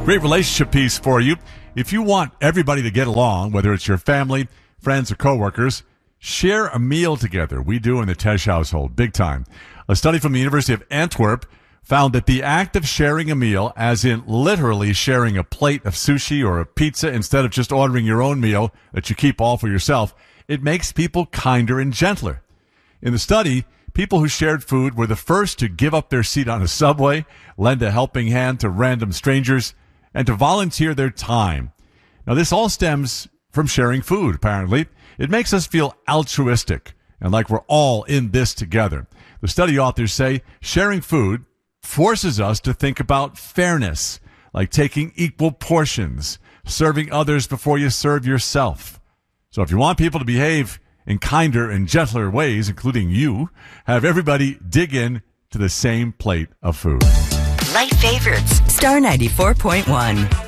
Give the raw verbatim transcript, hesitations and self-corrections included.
Great relationship piece for you. If you want everybody to get along, whether it's your family, friends, or coworkers, share a meal together. We do in the Tesh household, big time. A study from the University of Antwerp found that the act of sharing a meal, as in literally sharing a plate of sushi or a pizza instead of just ordering your own meal that you keep all for yourself, it makes people kinder and gentler. In the study, people who shared food were the first to give up their seat on a subway, lend a helping hand to random strangers, and to volunteer their time. Now, this all stems from sharing food, apparently. It makes us feel altruistic and like we're all in this together. The study authors say sharing food forces us to think about fairness, like taking equal portions, serving others before you serve yourself. So if you want people to behave in kinder and gentler ways, including you, have everybody dig in to the same plate of food. Light Favorites, Star ninety-four point one.